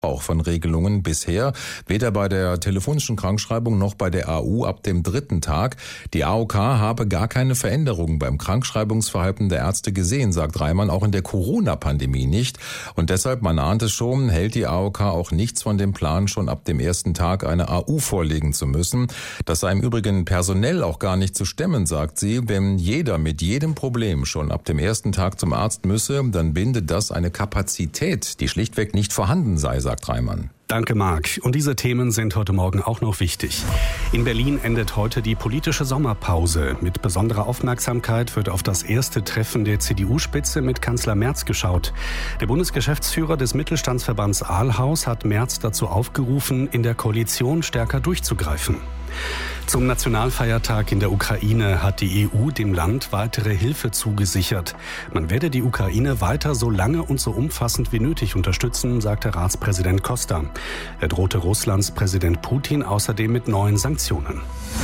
Auch von Regelungen bisher, weder bei der telefonischen Krankschreibung noch bei der AU ab dem 3. Tag. Die AOK habe gar keine Veränderungen beim Krankschreibungsverhalten der Ärzte gesehen, sagt Reimann, auch in der Corona-Pandemie nicht. Und deshalb, man ahnt es schon, hält die AOK auch nichts von dem Plan, schon ab dem 1. Tag eine AU vorlegen zu müssen. Das sei im Übrigen personell auch gar nicht zu stemmen, sagt sie. Wenn jeder mit jedem Problem schon ab dem 1. Tag zum Arzt müsse, dann bindet das eine Kapazität, die schlichtweg nicht vorhanden sei, sagt Reimann. Danke, Marc. Und diese Themen sind heute Morgen auch noch wichtig. In Berlin endet heute die politische Sommerpause. Mit besonderer Aufmerksamkeit wird auf das erste Treffen der CDU-Spitze mit Kanzler Merz geschaut. Der Bundesgeschäftsführer des Mittelstandsverbands Ahlhaus hat Merz dazu aufgerufen, in der Koalition stärker durchzugreifen. Zum Nationalfeiertag in der Ukraine hat die EU dem Land weitere Hilfe zugesichert. Man werde die Ukraine weiter so lange und so umfassend wie nötig unterstützen, sagte Ratspräsident Costa. Er drohte Russlands Präsident Putin außerdem mit neuen Sanktionen.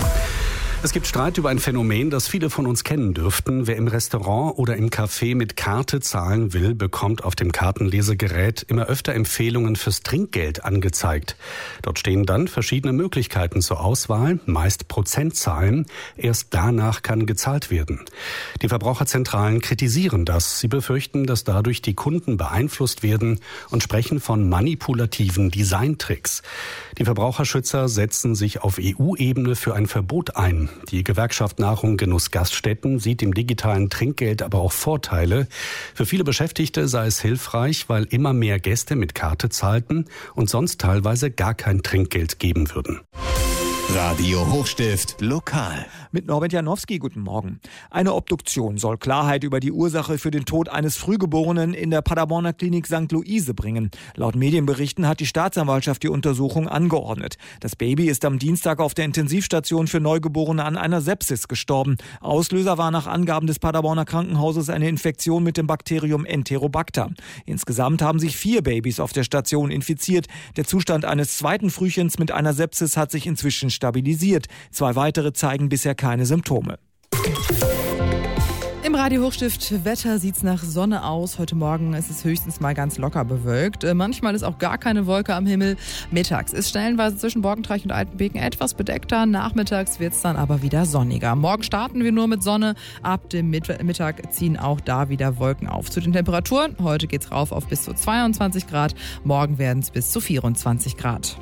Es gibt Streit über ein Phänomen, das viele von uns kennen dürften. Wer im Restaurant oder im Café mit Karte zahlen will, bekommt auf dem Kartenlesegerät immer öfter Empfehlungen fürs Trinkgeld angezeigt. Dort stehen dann verschiedene Möglichkeiten zur Auswahl, meist Prozentzahlen. Erst danach kann gezahlt werden. Die Verbraucherzentralen kritisieren das. Sie befürchten, dass dadurch die Kunden beeinflusst werden und sprechen von manipulativen Designtricks. Die Verbraucherschützer setzen sich auf EU-Ebene für ein Verbot ein. Die Gewerkschaft Nahrung Genuss Gaststätten sieht im digitalen Trinkgeld aber auch Vorteile. Für viele Beschäftigte sei es hilfreich, weil immer mehr Gäste mit Karte zahlten und sonst teilweise gar kein Trinkgeld geben würden. Radio Hochstift lokal. Mit Norbert Janowski, guten Morgen. Eine Obduktion soll Klarheit über die Ursache für den Tod eines Frühgeborenen in der Paderborner Klinik St. Luise bringen. Laut Medienberichten hat die Staatsanwaltschaft die Untersuchung angeordnet. Das Baby ist am Dienstag auf der Intensivstation für Neugeborene an einer Sepsis gestorben. Auslöser war nach Angaben des Paderborner Krankenhauses eine Infektion mit dem Bakterium Enterobacter. Insgesamt haben sich 4 Babys auf der Station infiziert. Der Zustand eines zweiten Frühchens mit einer Sepsis hat sich inzwischen stabilisiert. 2 weitere zeigen bisher keine Symptome. Im Radio Hochstift Wetter sieht's nach Sonne aus. Heute Morgen ist es höchstens mal ganz locker bewölkt. Manchmal ist auch gar keine Wolke am Himmel. Mittags ist stellenweise zwischen Borkenteich und Altenbeken etwas bedeckter. Nachmittags wird's dann aber wieder sonniger. Morgen starten wir nur mit Sonne. Ab dem Mittag ziehen auch da wieder Wolken auf. Zu den Temperaturen. Heute geht's rauf auf bis zu 22 Grad. Morgen werden's bis zu 24 Grad.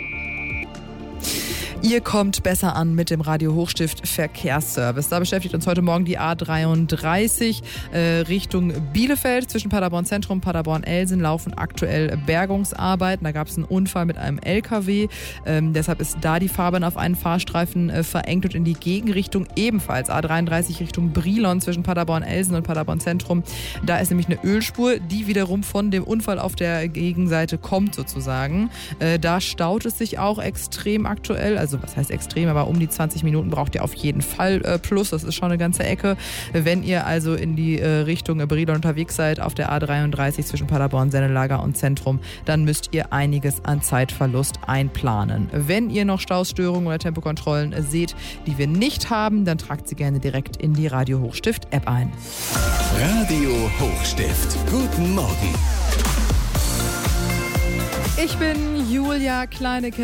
Ihr kommt besser an mit dem Radio Hochstift Verkehrsservice. Da beschäftigt uns heute Morgen die A33 Richtung Bielefeld. Zwischen Paderborn Zentrum und Paderborn-Elsen laufen aktuell Bergungsarbeiten. Da gab es einen Unfall mit einem LKW. Deshalb ist da die Fahrbahn auf einen Fahrstreifen verengt und in die Gegenrichtung ebenfalls A33 Richtung Brilon zwischen Paderborn-Elsen und Paderborn Zentrum. Da ist nämlich eine Ölspur, die wiederum von dem Unfall auf der Gegenseite kommt sozusagen. Da staut es sich auch extrem aktuell. Also was heißt extrem, aber um die 20 Minuten braucht ihr auf jeden Fall plus. Das ist schon eine ganze Ecke. Wenn ihr also in die Richtung Brilon unterwegs seid, auf der A33 zwischen Paderborn, Sennelager und Zentrum, dann müsst ihr einiges an Zeitverlust einplanen. Wenn ihr noch Stausstörungen oder Tempokontrollen seht, die wir nicht haben, dann tragt sie gerne direkt in die Radio Hochstift App ein. Radio Hochstift. Guten Morgen. Ich bin Julia Kleinecke.